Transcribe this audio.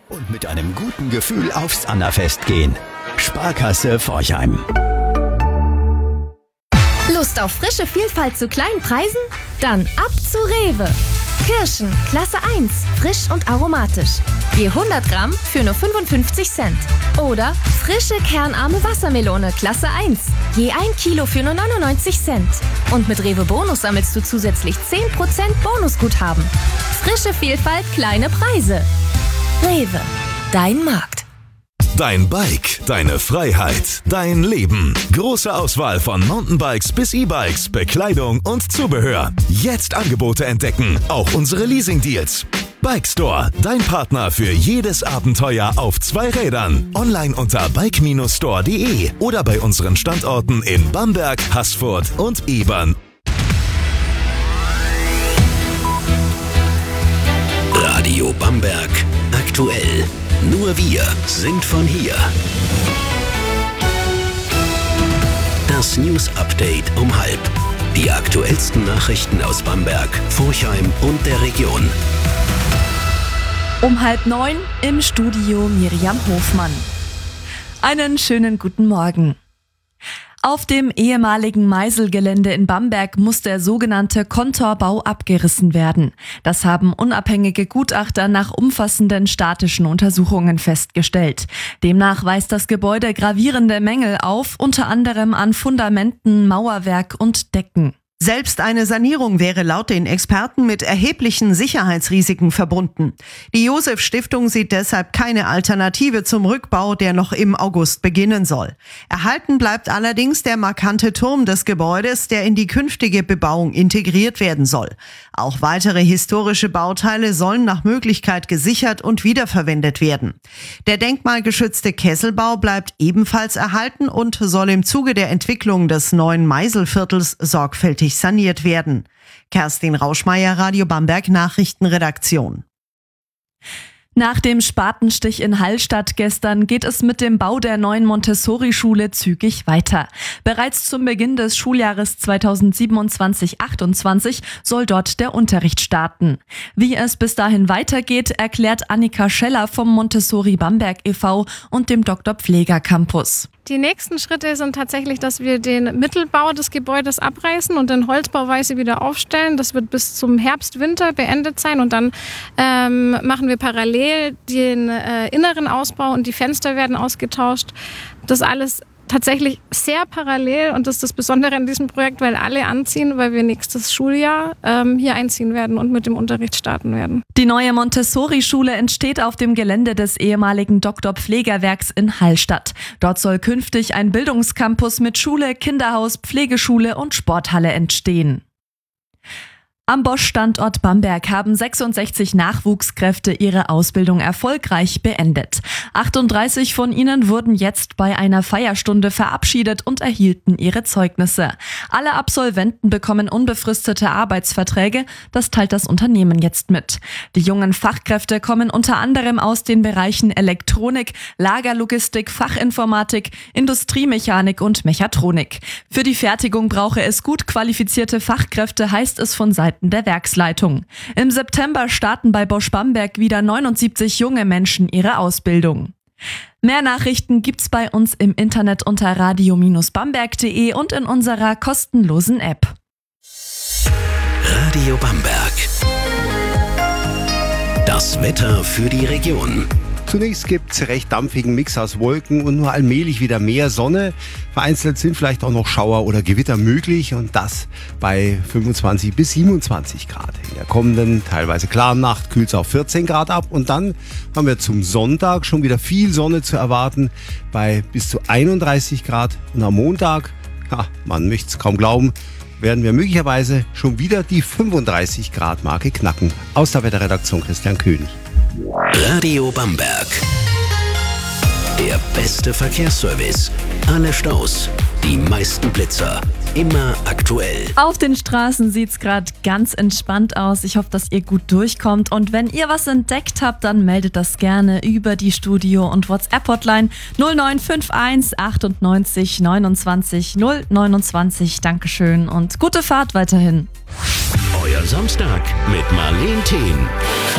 und mit einem guten Gefühl aufs Annafest gehen. Sparkasse Forchheim. Lust auf frische Vielfalt zu kleinen Preisen? Dann ab zu Rewe. Kirschen, Klasse 1, frisch und aromatisch. Je 100 Gramm für nur 55 Cent. Oder frische kernarme Wassermelone, Klasse 1. Je 1 Kilo für nur 99 Cent. Und mit Rewe Bonus sammelst du zusätzlich 10% Bonusguthaben. Frische Vielfalt, kleine Preise. Rewe, dein Markt. Dein Bike, deine Freiheit, dein Leben. Große Auswahl von Mountainbikes bis E-Bikes, Bekleidung und Zubehör. Jetzt Angebote entdecken, auch unsere Leasing-Deals. Bike Store, dein Partner für jedes Abenteuer auf 2 Rädern. Online unter bike-store.de oder bei unseren Standorten in Bamberg, Haßfurt und Ebern. Radio Bamberg aktuell. Nur wir sind von hier. Das News Update um 12:30. Die aktuellsten Nachrichten aus Bamberg, Forchheim und der Region. Um 8:30 im Studio Miriam Hofmann. Einen schönen guten Morgen. Auf dem ehemaligen Meiselgelände in Bamberg muss der sogenannte Kontorbau abgerissen werden. Das haben unabhängige Gutachter nach umfassenden statischen Untersuchungen festgestellt. Demnach weist das Gebäude gravierende Mängel auf, unter anderem an Fundamenten, Mauerwerk und Decken. Selbst eine Sanierung wäre laut den Experten mit erheblichen Sicherheitsrisiken verbunden. Die Josef-Stiftung sieht deshalb keine Alternative zum Rückbau, der noch im August beginnen soll. Erhalten bleibt allerdings der markante Turm des Gebäudes, der in die künftige Bebauung integriert werden soll. Auch weitere historische Bauteile sollen nach Möglichkeit gesichert und wiederverwendet werden. Der denkmalgeschützte Kesselbau bleibt ebenfalls erhalten und soll im Zuge der Entwicklung des neuen Meiselviertels sorgfältig saniert werden. Kerstin Rauschmeier, Radio Bamberg Nachrichtenredaktion. Nach dem Spatenstich in Hallstatt gestern geht es mit dem Bau der neuen Montessori-Schule zügig weiter. Bereits zum Beginn des Schuljahres 2027/28 soll dort der Unterricht starten. Wie es bis dahin weitergeht, erklärt Annika Scheller vom Montessori Bamberg e.V. und dem Dr. Pfleger Campus. Die nächsten Schritte sind tatsächlich, dass wir den Mittelbau des Gebäudes abreißen und in Holzbauweise wieder aufstellen. Das wird bis zum Herbst, Winter beendet sein und dann machen wir parallel den inneren Ausbau und die Fenster werden ausgetauscht. Das alles tatsächlich sehr parallel und das ist das Besondere an diesem Projekt, weil alle anziehen, weil wir nächstes Schuljahr hier einziehen werden und mit dem Unterricht starten werden. Die neue Montessori-Schule entsteht auf dem Gelände des ehemaligen Dr. Pflegerwerks in Hallstatt. Dort soll künftig ein Bildungscampus mit Schule, Kinderhaus, Pflegeschule und Sporthalle entstehen. Am Bosch-Standort Bamberg haben 66 Nachwuchskräfte ihre Ausbildung erfolgreich beendet. 38 von ihnen wurden jetzt bei einer Feierstunde verabschiedet und erhielten ihre Zeugnisse. Alle Absolventen bekommen unbefristete Arbeitsverträge, das teilt das Unternehmen jetzt mit. Die jungen Fachkräfte kommen unter anderem aus den Bereichen Elektronik, Lagerlogistik, Fachinformatik, Industriemechanik und Mechatronik. Für die Fertigung brauche es gut qualifizierte Fachkräfte, heißt es von Seiten der Werksleitung. Im September starten bei Bosch Bamberg wieder 79 junge Menschen ihre Ausbildung. Mehr Nachrichten gibt's bei uns im Internet unter radio-bamberg.de und in unserer kostenlosen App. Radio Bamberg. Das Wetter für die Region. Zunächst gibt es recht dampfigen Mix aus Wolken und nur allmählich wieder mehr Sonne. Vereinzelt sind vielleicht auch noch Schauer oder Gewitter möglich und das bei 25 bis 27 Grad. In der kommenden, teilweise klaren Nacht kühlt es auf 14 Grad ab und dann haben wir zum Sonntag schon wieder viel Sonne zu erwarten bei bis zu 31 Grad. Und am Montag, man möchte es kaum glauben, werden wir möglicherweise schon wieder die 35 Grad Marke knacken. Aus der Wetterredaktion Christian König. Radio Bamberg. Der beste Verkehrsservice. Alle Staus, die meisten Blitzer. Immer aktuell. Auf den Straßen sieht's gerade ganz entspannt aus. Ich hoffe, dass ihr gut durchkommt. Und wenn ihr was entdeckt habt, dann meldet das gerne über die Studio- und WhatsApp-Hotline 0951 98 29 029. Dankeschön und gute Fahrt weiterhin. Euer Samstag mit Marleen Thien.